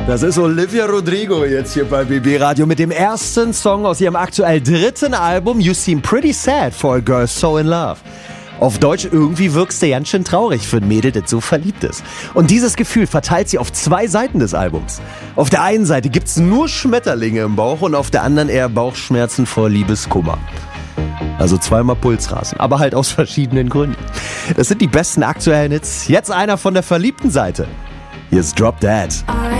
Das ist Olivia Rodrigo jetzt hier bei BB Radio mit dem ersten Song aus ihrem aktuell 3. Album You Seem Pretty Sad for a Girl So in Love. Auf Deutsch, irgendwie wirkst du ganz schön traurig für ein Mädel, das so verliebt ist. Und dieses Gefühl verteilt sie auf 2 Seiten des Albums. Auf der einen Seite gibt's nur Schmetterlinge im Bauch und auf der anderen eher Bauchschmerzen vor Liebeskummer. Also zweimal Pulsrasen, aber halt aus verschiedenen Gründen. Das sind die besten aktuellen Hits. Jetzt einer von der verliebten Seite. Hier ist Drop Dead.